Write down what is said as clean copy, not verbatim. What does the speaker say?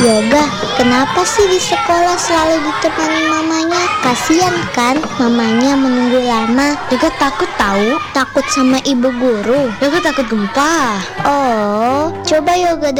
Yoga, kenapa sih di sekolah selalu ditemani mamanya? Kasian kan mamanya menunggu lama. Yoga takut tahu. Takut sama ibu guru. Yoga takut gempa. Oh, coba Yoga